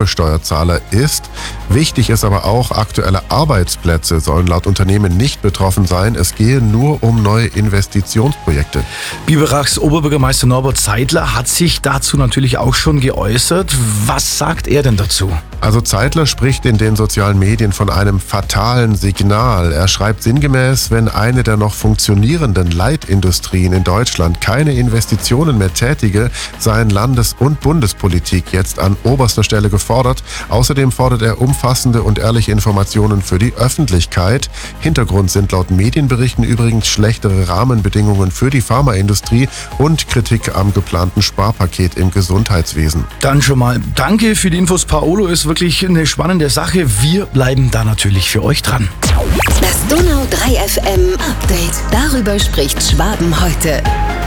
Steuerzahler ist. Wichtig ist aber auch, aktuelle Arbeitsplätze sollen laut Unternehmen nicht betroffen sein. Es gehe nur um neue Investitionsprojekte. Biberachs Oberbürgermeister Norbert Zeitler hat sich dazu natürlich auch schon geäußert. Was sagt er denn dazu? Also Zeitler spricht in den sozialen Medien von einem fatalen Signal. Er schreibt sinngemäß, wenn eine der noch funktionierenden Leitindustrien in Deutschland keine Investitionen mehr tätige, seien Landes- und Bundespolitik jetzt an oberster Stelle gefordert. Außerdem fordert er umfassende und ehrliche Informationen für die Öffentlichkeit. Hintergrund sind laut Medienberichten übrigens schlechtere Rahmenbedingungen für die Pharmaindustrie und Kritik am geplanten Sparpaket im Gesundheitswesen. Dann schon mal danke für die Infos, Paolo. Ist wirklich eine spannende Sache. Wir bleiben da natürlich für euch dran. Das Donau 3 FM Update. Darüber spricht Schwaben heute.